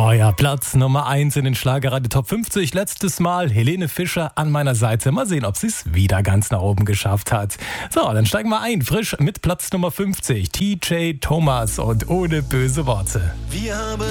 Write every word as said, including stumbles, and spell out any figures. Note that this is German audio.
Oh ja, Platz Nummer eins in den Schlagerradio Top fünfzig. Letztes Mal Helene Fischer an meiner Seite. Mal sehen, ob sie es wieder ganz nach oben geschafft hat. So, dann steigen wir ein. Frisch mit Platz Nummer fünfzig. T J Thomas und ohne böse Worte. Wir haben